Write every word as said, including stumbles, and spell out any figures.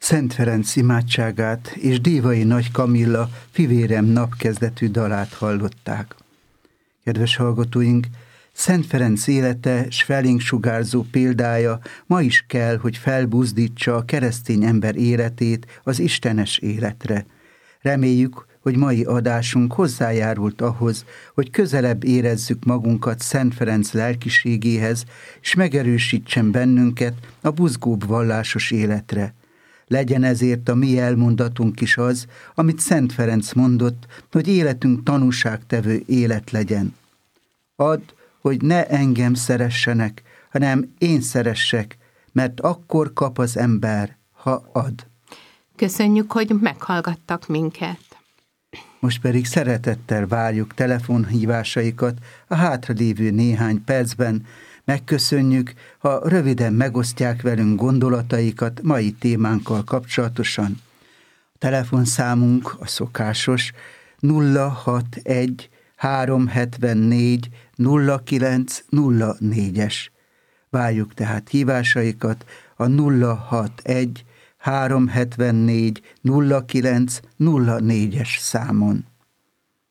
Szent Ferenc imádságát és Dévai Nagy Kamilla Fivérem napkezdetű dalát hallották. Kedves hallgatóink, Szent Ferenc élete s felénk sugárzó példája ma is kell, hogy felbuzdítsa a keresztény ember életét az istenes életre. Reméljük, hogy mai adásunk hozzájárult ahhoz, hogy közelebb érezzük magunkat Szent Ferenc lelkiségéhez, és megerősítsen bennünket a buzgóbb vallásos életre. Legyen ezért a mi elmondatunk is az, amit Szent Ferenc mondott, hogy életünk tanúságtevő élet legyen. Add, hogy ne engem szeressenek, hanem én szeressek, mert akkor kap az ember, ha ad. Köszönjük, hogy meghallgattak minket. Most pedig szeretettel várjuk telefonhívásaikat a hátralévő néhány percben. Megköszönjük, ha röviden megosztják velünk gondolataikat mai témánkkal kapcsolatosan. A telefonszámunk a szokásos nulla hatvanegy háromszázhetvennégy nulla kilenc nulla négyes. Várjuk tehát hívásaikat a nulla hatvanegy háromszázhetvennégy nulla kilenc nulla négyes számon.